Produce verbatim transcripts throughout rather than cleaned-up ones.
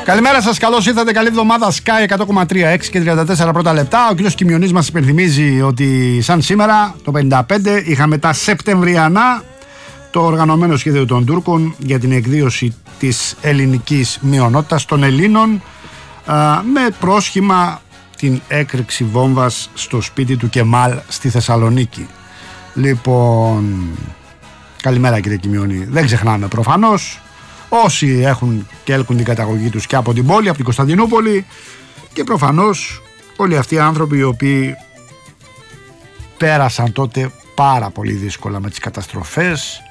Καλημέρα σας, καλώς ήρθατε, καλή εβδομάδα. Sky εκατό κόμμα τρία, έξι και τριάντα τέσσερα πρώτα λεπτά. Ο κύριος Κιμιονής μας υπενθυμίζει ότι σαν σήμερα το πενήντα πέντε είχαμε τα Σεπτεμβριανά, το οργανωμένο σχέδιο των Τούρκων για την εκδίωση της ελληνικής μειονότητας των Ελλήνων, α, με πρόσχημα την έκρηξη βόμβας στο σπίτι του Κεμάλ στη Θεσσαλονίκη. Λοιπόν, καλημέρα κύριε Κιμιονή. Δεν ξεχνάμε προφανώς όσοι έχουν και έλκουν την καταγωγή τους και από την πόλη, από την Κωνσταντινούπολη, και προφανώς όλοι αυτοί οι άνθρωποι οι οποίοι πέρασαν τότε πάρα πολύ δύσκολα με τις καταστροφές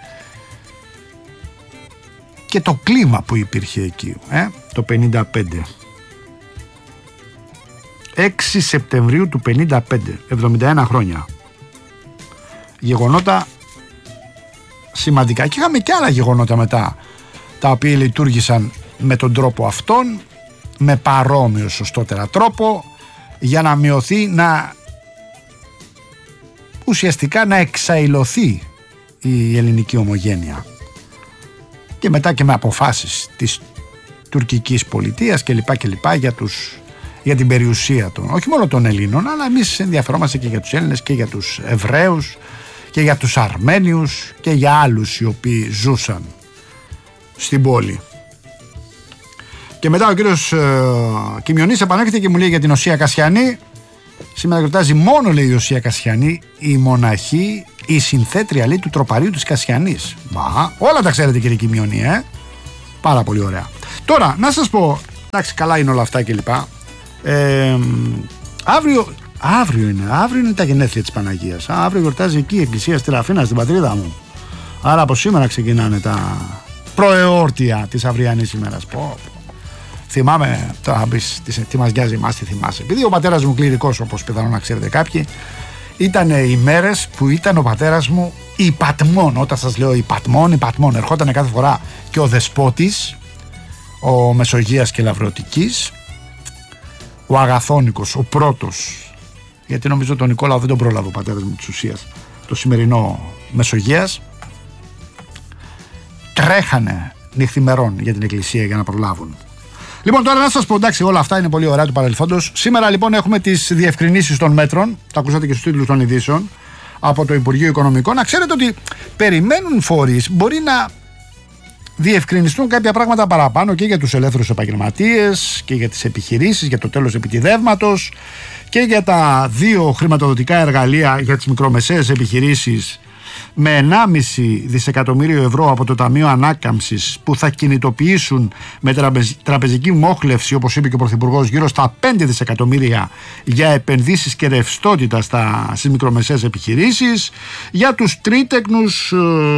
και το κλίμα που υπήρχε εκεί, ε, το πενήντα πέντε. έξι Σεπτεμβρίου του πενήντα πέντε, εβδομήντα ένα χρόνια. Γεγονότα σημαντικά, και είχαμε και άλλα γεγονότα μετά, τα οποία λειτουργήσαν με τον τρόπο αυτόν, με παρόμοιο σωστότερα τρόπο, για να μειωθεί, να ουσιαστικά να εξαϊλωθεί η ελληνική ομογένεια, και μετά και με αποφάσεις της τουρκικής πολιτείας και λοιπά και λοιπά για, τους, για την περιουσία των, όχι μόνο των Ελλήνων, αλλά εμείς ενδιαφερόμαστε και για τους Έλληνες και για τους Εβραίους και για τους Αρμένιους και για άλλους οι οποίοι ζούσαν στην πόλη. Και μετά ο κύριος ε, Κιμιονής επανέρχεται και μου λέει για την Οσία Κασιανή. Σήμερα γιορτάζει μόνο, λέει, η Οσία Κασιανή, η μοναχή, η συνθέτρια, λέει, του τροπαρίου της Κασιανής. Μα, όλα τα ξέρετε κύριε Κιμιονή, ε? Πάρα πολύ ωραία. Τώρα, να σας πω, εντάξει, καλά είναι όλα αυτά κλπ. Ε, αύριο, αύριο είναι, αύριο είναι τα γενέθλια της Παναγίας. Α, αύριο γιορτάζει εκεί η Εκκλησία στη Ραφίνα, στην πατρίδα μου. Άρα από σήμερα ξεκινάνε τα προεόρτια της αυριανής ημέρας. Πω, πω. Θυμάμαι, τώρα θα πεις τι μας νοιάζει εμάς, τι θυμάσαι. Επειδή ο πατέρας μου κληρικός, όπως πιθανόν να ξέρετε κάποιοι, ήταν οι μέρες που ήταν ο πατέρας μου υπατμών. Όταν σας λέω υπατμών, υπατμών, ερχόταν κάθε φορά και ο Δεσπότης, ο Μεσογείας και Λαυρωτικής, ο Αγαθόνικος, ο πρώτος, γιατί νομίζω τον Νικόλαο δεν τον πρόλαβε ο πατέρας μου της ουσίας, το σημερινό Μεσογείας, τρέχανε νυχθημερών για την εκκλησία για να προλάβουν. Λοιπόν, τώρα να σας πω, εντάξει, όλα αυτά είναι πολύ ωραία του παρελθόντος. Σήμερα λοιπόν έχουμε τις διευκρινήσεις των μέτρων, το ακούσατε και στους τίτλους των ειδήσεων, από το Υπουργείο Οικονομικών. Να ξέρετε ότι περιμένουν φορείς, μπορεί να διευκρινιστούν κάποια πράγματα παραπάνω και για τους ελεύθερους επαγγελματίες και για τις επιχειρήσεις, για το τέλος επιτιδεύματος και για τα δύο χρηματοδοτικά εργαλεία για τις μικρομεσαίες επιχειρήσεις με ενάμιση δισεκατομμύριο ευρώ από το Ταμείο Ανάκαμψης, που θα κινητοποιήσουν με τραπεζική μόχλευση, όπως είπε και ο Πρωθυπουργός, γύρω στα πέντε δισεκατομμύρια για επενδύσεις και ρευστότητα στα, στις μικρομεσαίες επιχειρήσεις, για τους τρίτεκνους,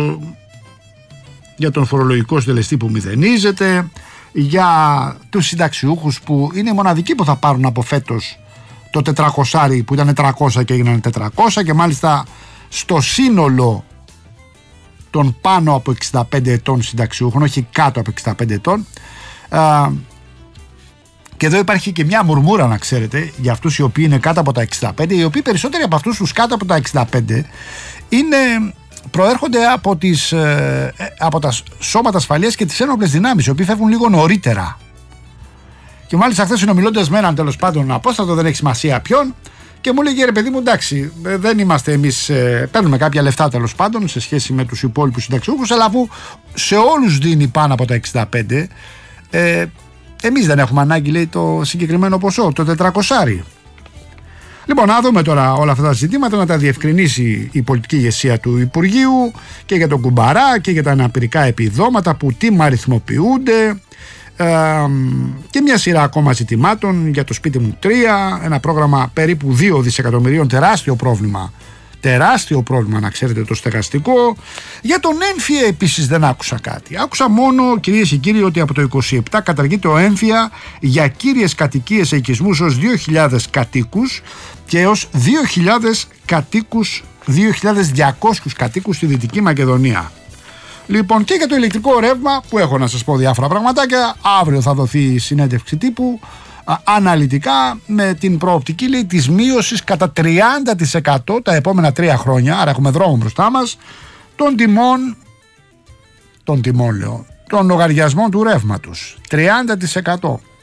για τον φορολογικό συντελεστή που μηδενίζεται, για τους συνταξιούχους που είναι οι μοναδικοί που θα πάρουν από φέτος το τετρακόσια που ήταν τριακόσια και έγιναν τετρακόσια, και μάλιστα στο σύνολο των πάνω από εξήντα πέντε ετών συνταξιούχων, όχι κάτω από εξήντα πέντε ετών. Α, και εδώ υπάρχει και μια μουρμούρα, να ξέρετε, για αυτούς οι οποίοι είναι κάτω από τα εξήντα πέντε, οι οποίοι περισσότεροι από αυτούς τους κάτω από τα εξήντα πέντε είναι, προέρχονται από, τις, ε, από τα σώματα ασφαλείας και τις ένοπλες δυνάμεις, οι οποίοι φεύγουν λίγο νωρίτερα. Και μάλιστα χθες, συνομιλώντας με έναν τέλος πάντων απόστατο, δεν έχει σημασία ποιον, και μου λέγε, ρε παιδί μου, εντάξει, δεν είμαστε εμείς, ε, παίρνουμε κάποια λεφτά τέλος πάντων σε σχέση με τους υπόλοιπους συνταξιούχους, αλλά αφού σε όλους δίνει πάνω από τα εξήντα πέντε, ε, εμείς δεν έχουμε ανάγκη, λέει, το συγκεκριμένο ποσό, το τετρακόσια. Λοιπόν, να δούμε τώρα όλα αυτά τα ζητήματα, να τα διευκρινίσει η πολιτική ηγεσία του Υπουργείου και για τον Κουμπαρά και για τα αναπηρικά επιδόματα που τιμαριθμοποιούνται. Και μια σειρά ακόμα ζητημάτων για το σπίτι μου τρία, ένα πρόγραμμα περίπου δύο δισεκατομμυρίων, τεράστιο πρόβλημα, τεράστιο πρόβλημα να ξέρετε, το στεγαστικό. Για τον έμφυα επίσης δεν άκουσα κάτι. Άκουσα μόνο, κυρίες και κύριοι, ότι από το είκοσι επτά καταργείται ο έμφυα για κύριες κατοικίες οικισμούς ως δύο χιλιάδες κατοίκους και ως δύο χιλιάδες κατοίκους, δύο χιλιάδες διακόσιους κατοίκους στη Δυτική Μακεδονία. Λοιπόν, και για το ηλεκτρικό ρεύμα, που έχω να σας πω διάφορα πραγματάκια, αύριο θα δοθεί η συνέντευξη τύπου α, αναλυτικά, με την προοπτική, λέει, της μείωσης κατά τριάντα τοις εκατό τα επόμενα τρία χρόνια, άρα έχουμε δρόμο μπροστά μας, των τιμών, των τιμών λέω, των λογαριασμών του ρεύματος. τριάντα τοις εκατό.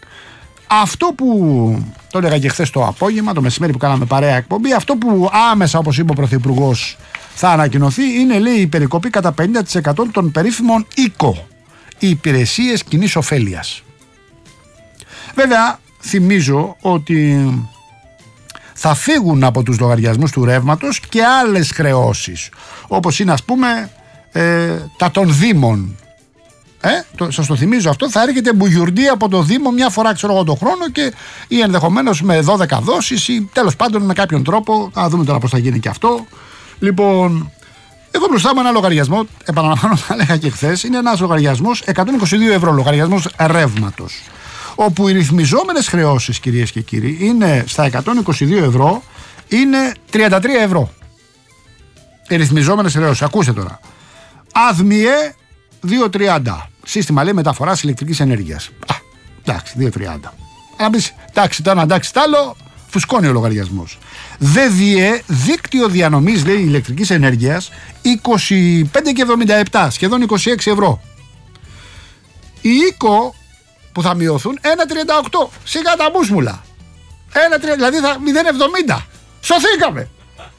αυτό που το έλεγα και χθες το απόγευμα, το μεσημέρι που κάναμε παρέα εκπομπή, αυτό που άμεσα, όπως είπε ο Πρωθυπουργός, θα ανακοινωθεί είναι, λέει, η περικοπή κατά πενήντα τοις εκατό των περίφημων οίκο, οι υπηρεσίες κοινής ωφέλειας. Βέβαια, θυμίζω ότι θα φύγουν από τους λογαριασμούς του ρεύματος και άλλες χρεώσεις, όπως είναι, ας πούμε, ε, τα των δήμων. Ε, το, σας το θυμίζω αυτό, θα έρχεται μπουγιουρντή από το Δήμο μια φορά, ξέρω εγώ, το χρόνο, και ή ενδεχομένως με δώδεκα δόσεις, ή τέλος πάντων με κάποιον τρόπο. Θα δούμε τώρα πώς θα γίνει και αυτό. Λοιπόν, εδώ μπροστά μου ένα λογαριασμό, επαναλαμβάνω, θα έλεγα και χθες, είναι ένας λογαριασμός εκατόν είκοσι δύο ευρώ, λογαριασμός ρεύματος, όπου οι ρυθμιζόμενες χρεώσεις, κυρίες και κύριοι, είναι στα εκατόν είκοσι δύο ευρώ, είναι τριάντα τρία ευρώ. Οι ρυθμιζόμενες χρεώσεις, ακούστε τώρα. ΑΔΜΙΕ δύο τριάντα. Σύστημα, λέει, μεταφοράς ηλεκτρικής ενέργειας. Α, εντάξει, δύο τριάντα. Αν πεις, εντάξει, το ένα, εντάξει, τ' άλλο, φουσκώνει ο λογαριασμός. ΔΔΕ, δίκτυο διανομής, λέει, ηλεκτρικής ενέργειας, είκοσι πέντε και εβδομήντα επτά, σχεδόν είκοσι έξι ευρώ. Η οίκο που θα μειωθούν ένα τριάντα οκτώ. Σιγά τα μπούσμουλα. Δηλαδή θα μηδέν εβδομήντα. Σωθήκαμε.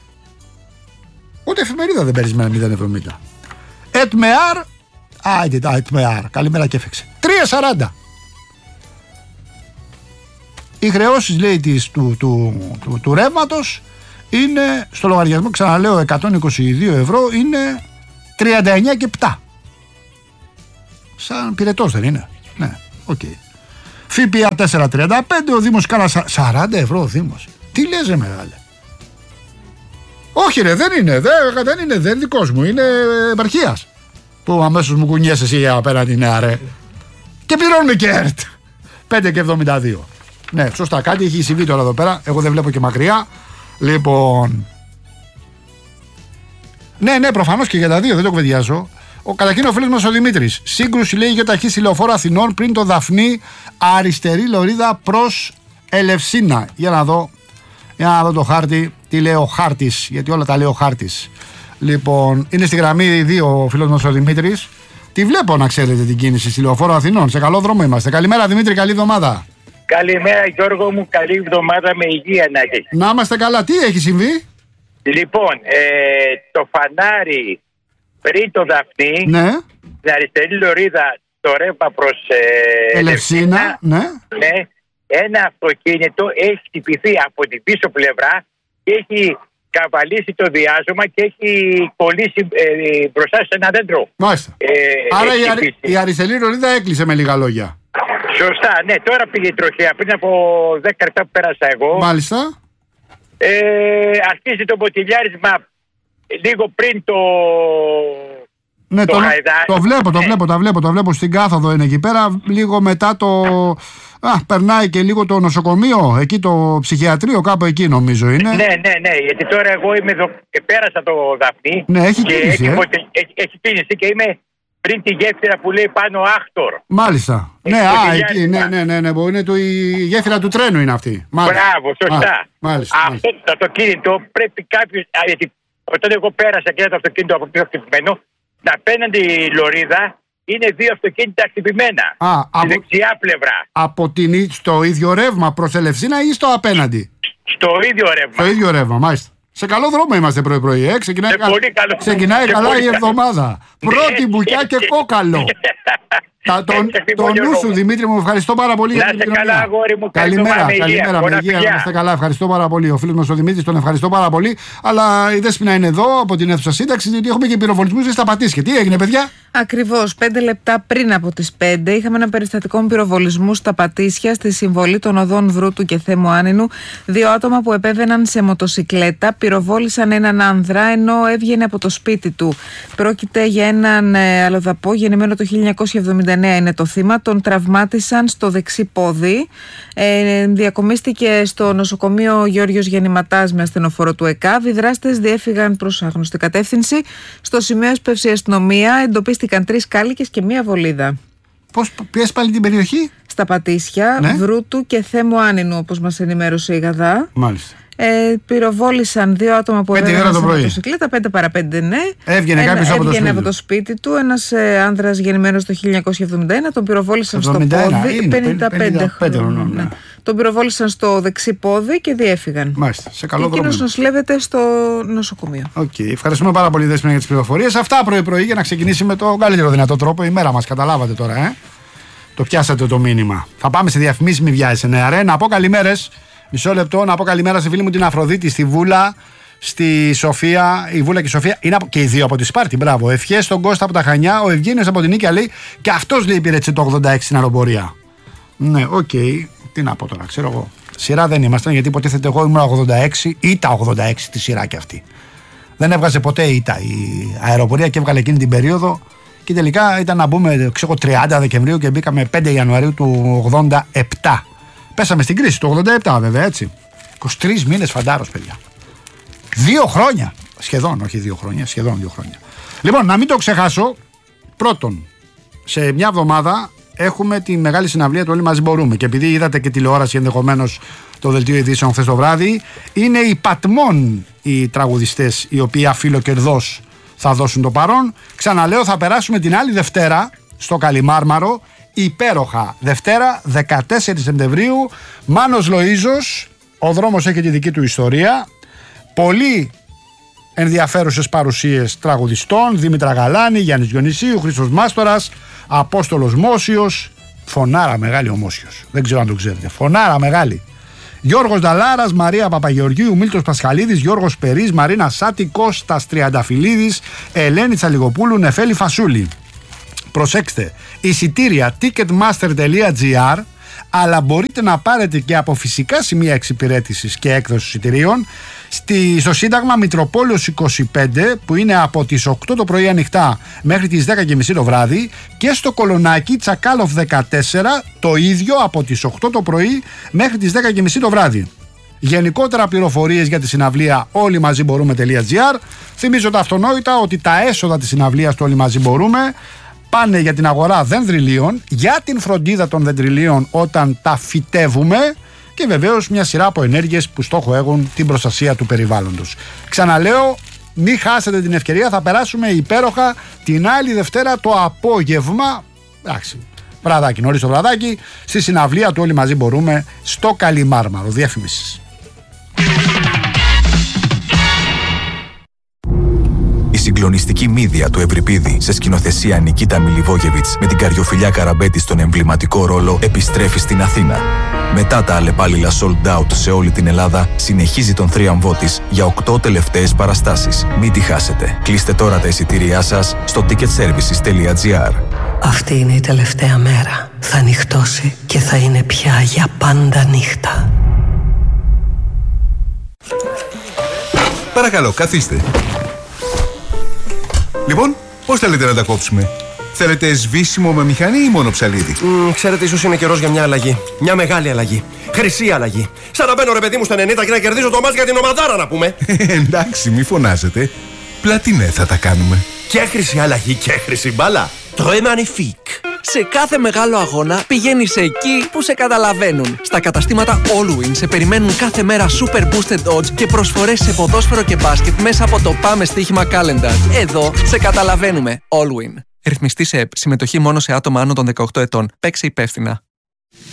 Ούτε εφημερίδα δεν παίρνει με μηδέν εβδομήντα. ΕΤΜΕΑΡ. Άιντε τα ΕΤΜΕΑΡ. Καλημέρα και έφεξε. τρία σαράντα. Οι χρεώσεις, λέει, της, του, του, του, του ρεύματος είναι στο λογαριασμό, ξαναλέω, εκατόν είκοσι δύο ευρώ, είναι τριάντα εννιά και επτά. Σαν πυρετός δεν είναι? Ναι, οκ. Okay. ΦΠΑ τέσσερα τριάντα πέντε, ο Δήμος κάνα σαράντα ευρώ ο Δήμος. Τι λες, ρε μεγάλε? Όχι, ρε, δεν είναι, δεν, δεν είναι, δεν είναι δικός μου, είναι επαρχίας. Που αμέσως μου κουνιέσαι εσύ απέναντι, νέα, ρε. Και πληρώνουμε και ΕΡΤ. πέντε και εβδομήντα δύο. Ναι, σωστά, κάτι έχει συμβεί τώρα εδώ πέρα. Εγώ δεν βλέπω και μακριά. Λοιπόν. Ναι, ναι, προφανώς και για τα δύο, δεν το κουβεντιάζω. Ο, καταρχήν ο φίλος μας ο Δημήτρης. Σύγκρουση, λέει, για ταχύ στη Λεωφόρο Αθηνών πριν το Δαφνί, αριστερή λωρίδα προς Ελευσίνα. Για να δω. Για να δω το χάρτη. Τι λέει ο χάρτης, γιατί όλα τα λέει ο χάρτης. Λοιπόν, είναι στη γραμμή δύο ο φίλος μας ο Δημήτρης. Τη βλέπω, να ξέρετε, την κίνηση στη Λεωφόρο Αθηνών. Σε καλό δρόμο είμαστε. Καλημέρα, Δημήτρη, καλή εβδομάδα. Καλημέρα, Γιώργο μου, καλή εβδομάδα, με υγεία να έχεις. Να είμαστε καλά, τι έχει συμβεί? Λοιπόν, ε, το φανάρι πριν το Δαφνί, ναι, στην αριστερή λωρίδα, το ρεύμα προς ε, Ελευσίνα, ναι. ναι, ένα αυτοκίνητο έχει χτυπηθεί από την πίσω πλευρά και έχει καβαλήσει το διάζωμα και έχει κολλήσει ε, μπροστά σε ένα δέντρο. Μάλιστα. Ε, Άρα η, αρι, η αριστερή λωρίδα έκλεισε, με λίγα λόγια. Σωστά, ναι, τώρα πήγε η τροχέα. Πριν από δέκα λεπτά που πέρασα εγώ. Μάλιστα. Ε, αρχίζει το μποτιλιάρισμα λίγο πριν το. Ναι, το, το, το, το βλέπω, το βλέπω, το βλέπω, το βλέπω στην κάθοδο είναι εκεί πέρα. Λίγο μετά το. Α, περνάει και λίγο το νοσοκομείο, εκεί το ψυχιατρίο, κάπου εκεί νομίζω είναι. Ναι, ναι, ναι, γιατί τώρα εγώ είμαι εδώ και πέρασα το Δαφνί. Ναι, έχει κίνηση. Έχει, ε? έχει, έχει κίνηση και είμαι πριν τη γέφυρα που λέει πάνω Άκτορ. Μάλιστα. Έχει ναι, α, εκεί, ναι, ναι, ναι, ναι, είναι το, η γέφυρα του τρένου είναι αυτή. Μάλιστα. Μπράβο, σωστά. Α, μάλιστα, αυτό μάλιστα. το αυτοκίνητο πρέπει κάποιο. Γιατί όταν εγώ πέρασα και είδα το αυτοκίνητο από πίσω χτυπημένο, απέναντι λωρίδα είναι δύο αυτοκίνητα χτυπημένα. Α, στη από, δεξιά πλευρά. Από την, στο ίδιο ρεύμα προς Ελευσίνα ή στο απέναντι? Στο ίδιο ρεύμα. Στο ίδιο ρεύμα, μάλιστα. Σε καλό δρόμο είμαστε πρωί-πρωί. Ε. Ξεκινάει, κα... πολύ καλό. Ξεκινάει καλά πολύ η εβδομάδα. Πρώτη μπουκιά και κόκαλο. Τα, τον τον νου σου, Δημήτρη μου, ευχαριστώ πάρα πολύ για την επικοινωνία. Καλά, αγόρι μου, καλημέρα, με καλημέρα, με υγεία. Να είστε καλά, ευχαριστώ πάρα πολύ. Ο φίλος μας ο Δημήτρης, τον ευχαριστώ πάρα πολύ. Αλλά η Δέσποινα είναι εδώ από την αίθουσα σύνταξη, γιατί έχουμε και πυροβολισμούς στα Πατήσια. Τι έγινε, παιδιά? Ακριβώς, πέντε λεπτά πριν από τις πέντε είχαμε ένα περιστατικό πυροβολισμού στα Πατήσια στη συμβολή των οδών Βρούτου και Θέμου Άνινου. Δύο άτομα που επέβαιναν σε μοτοσικλέτα πυροβόλησαν έναν άνδρα ενώ έβγαινε από το σπίτι του. Πρόκειται για έναν ε, αλλοδαπό γεννημένο το χίλια εννιακόσια εβδομήντα εννέα, είναι το θύμα. Τον τραυμάτισαν στο δεξί πόδι. Ε, διακομίστηκε στο νοσοκομείο Γεώργιος Γεννηματάς με ασθενοφόρο του ΕΚΑΒ. Οι δράστες διέφυγαν προς άγνωστη κατεύθυνση. Στο σημείο έσπευσε η αστυνομία. Εντοπίστηκαν τρεις κάλικες και μία βολίδα. Πώς πιέζει πάλι την περιοχή? Στα Πατήσια, ναι. Βρούτου και Θέμου Άνινου, όπως μας ενημέρωσε η Γαδά. Μάλιστα. Ε, πυροβόλησαν δύο άτομα που έβγαιναν σε μοτοσυκλέτα, πέντε παρά πέντε, ναι. Έβγαινε κάποιος από, από το σπίτι του. Ένας ε, άνδρας γεννημένος το χίλια εννιακόσια εβδομήντα ένα, τον πυροβόλησαν στο πόδι. πενήντα πέντε χρόνια. Ναι. Τον πυροβόλησαν στο δεξί πόδι και διέφυγαν. Μάλιστα, σε καλό και εκείνος νοσηλεύεται στο νοσοκομείο. Οκ, okay. Ευχαριστούμε πάρα πολύ, Δέσποινα, για τις πληροφορίες. Αυτά πρωί-πρωί για να ξεκινήσει με τον καλύτερο δυνατό τρόπο η μέρα μας. Καταλάβατε τώρα, ε. Το πιάσατε το μήνυμα. Θα πάμε σε διαφημίσεις, μη βιάζεσαι, ναι, ρε. Να πω καλημέρες. Μισό λεπτό, να πω καλημέρα στη φίλη μου την Αφροδίτη, στη Βούλα, στη Σοφία. Η Βούλα και η Σοφία είναι και οι δύο από τη Σπάρτη. Μπράβο. Ευχές στον Κώστα από τα Χανιά. Ο Ευγένιος από την Νίκαια λέει και αυτός λέει υπηρέτησε το ογδόντα έξι στην αεροπορία. Ναι, οκ. Okay. Τι να πω τώρα, ξέρω εγώ. Σειρά δεν ήμασταν, γιατί υποτίθεται εγώ ήμουν ογδόντα έξι ή τα ογδόντα έξι τη σειρά κι αυτή. Δεν έβγαζε ποτέ ήττα η αεροπορία και έβγαλε εκείνη την περίοδο. Και τελικά ήταν να μπούμε ξέρω, τριάντα Δεκεμβρίου και μπήκαμε πέντε Ιανουαρίου του ογδόντα επτά. Πέσαμε στην κρίση του ογδόντα επτά, βέβαια, έτσι. είκοσι τρεις μήνες φαντάρος, παιδιά. Δύο χρόνια. Σχεδόν, όχι δύο χρόνια, σχεδόν δύο χρόνια. Λοιπόν, να μην το ξεχάσω. Πρώτον, σε μια εβδομάδα έχουμε τη μεγάλη συναυλία του Όλοι Μαζί Μπορούμε. Και επειδή είδατε και τηλεόραση ενδεχομένως το δελτίο ειδήσεων χθες το βράδυ, είναι οι Πατμόν οι τραγουδιστές οι οποίοι αφιλοκερδώς θα δώσουν το παρόν. Ξαναλέω, θα περάσουμε την άλλη Δευτέρα στο Καλιμάρμαρο. Υπέροχα. Δευτέρα δεκατέσσερις Σεπτεμβρίου. Μάνος Λοΐζος. Ο δρόμος έχει τη δική του ιστορία. Πολύ ενδιαφέρουσες παρουσίες τραγουδιστών. Δήμητρα Γαλάνη, Γιάννης Διονυσίου, Χρήστος Μάστορας, Απόστολος Μόσιος. Φωνάρα μεγάλη ο Μόσιος. Δεν ξέρω αν το ξέρετε. Φωνάρα μεγάλη. Γιώργος Νταλάρας, Μαρία Παπαγεωργίου, Μίλτος Πασχαλίδης, Γιώργος Περής, Μαρίνα Σάτη, Κώστας Τριανταφυλλίδης, Ελένη Τσαλιγοπούλου, Νεφέλη Φασούλη. Προσέξτε, εισιτήρια ticketmaster τελεία gr, αλλά μπορείτε να πάρετε και από φυσικά σημεία εξυπηρέτησης και έκδοσης εισιτηρίων στη, στο Σύνταγμα Μητροπόλεως είκοσι πέντε, που είναι από τις οκτώ το πρωί ανοιχτά μέχρι τις δέκα και μισή το βράδυ, και στο Κολονάκι Τσακάλοφ δεκατέσσερα το ίδιο από τις οκτώ το πρωί μέχρι τις δέκα και μισή το βράδυ. Γενικότερα πληροφορίες για τη συναυλία όλοι μαζί μπορούμε.gr. Θυμίζω τα αυτονόητα ότι τα έσοδα της συναυλίας του Όλοι Μαζί Μπορούμε πάνε για την αγορά δενδριλίων, για την φροντίδα των δεντριλίων όταν τα φυτεύουμε και βεβαίως μια σειρά από ενέργειες που στόχο έχουν την προστασία του περιβάλλοντος. Ξαναλέω, μην χάσετε την ευκαιρία, θα περάσουμε υπέροχα την άλλη Δευτέρα το απόγευμα, εντάξει, βραδάκι, νωρίς το βραδάκι, στη συναυλία του Όλοι Μαζί Μπορούμε στο Καλιμάρμαρο. Διαφημίσεις. Η συγκλονιστική μύδια του Ευρυπίδη σε σκηνοθεσία Νικίτα Μιλιβόγεβιτς με την Καριοφιλιά Καραμπέτη στον εμβληματικό ρόλο επιστρέφει στην Αθήνα. Μετά τα αλλεπάλληλα sold out σε όλη την Ελλάδα, συνεχίζει τον θρίαμβό της για οκτώ τελευταίες παραστάσεις. Μην τη χάσετε. Κλείστε τώρα τα εισιτήριά σας στο ticketservices.gr. Αυτή είναι η τελευταία μέρα. Θα νυχτώσει και θα είναι πια για πάντα νύχτα. Παρακαλώ, καθίστε. Λοιπόν, πώς θέλετε να τα κόψουμε? Θέλετε σβήσιμο με μηχανή ή μόνο ψαλίδι? Mm, ξέρετε, ίσως είναι καιρός για μια αλλαγή. Μια μεγάλη αλλαγή. Χρυσή αλλαγή. Σαν να μπαίνω ρε παιδί μου στα ενενήντα και να κερδίζω το μάτς για την ομαδάρα, να πούμε. Εντάξει, μη φωνάζετε. Πλατινέ θα τα κάνουμε. Και χρυσή αλλαγή και χρυσή μπάλα. Très magnifique. Σε κάθε μεγάλο αγώνα πηγαίνεις εκεί που σε καταλαβαίνουν. Στα καταστήματα Allwin σε περιμένουν κάθε μέρα super boosted odds και προσφορές σε ποδόσφαιρο και μπάσκετ μέσα από το Πάμε Στοίχημα Calendar. Εδώ σε καταλαβαίνουμε. Allwin. Ρυθμιστή σε ΕΠ. Συμμετοχή μόνο σε άτομα άνω των δεκαοκτώ ετών. Παίξε υπεύθυνα.